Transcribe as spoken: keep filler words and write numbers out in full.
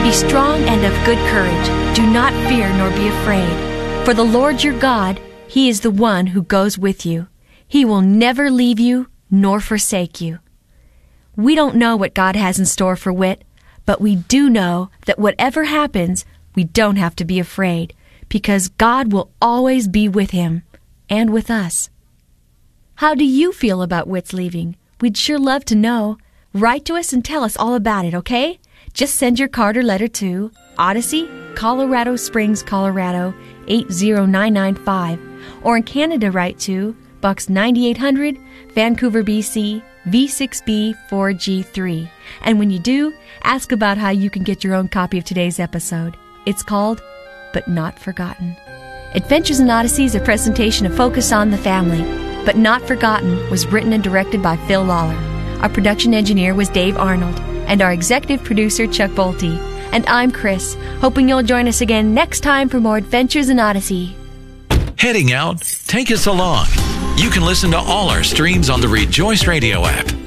Be strong and of good courage. Do not fear nor be afraid. For the Lord your God, He is the one who goes with you. He will never leave you nor forsake you. We don't know what God has in store for Whit, but we do know that whatever happens, we don't have to be afraid, because God will always be with him and with us. How do you feel about Whit's leaving? We'd sure love to know. Write to us and tell us all about it, okay? Just send your card or letter to Odyssey, Colorado Springs, Colorado, eight zero nine nine five. Or in Canada, write to Box ninety-eight hundred, Vancouver, B C, V six B four G three. And when you do, ask about how you can get your own copy of today's episode. It's called But Not Forgotten. Adventures in Odyssey is a presentation of Focus on the Family. But Not Forgotten was written and directed by Phil Lawler. Our production engineer was Dave Arnold, and our executive producer, Chuck Bolte. And I'm Chris, hoping you'll join us again next time for more Adventures in Odyssey. Heading out? Take us along. You can listen to all our streams on the Rejoice Radio app.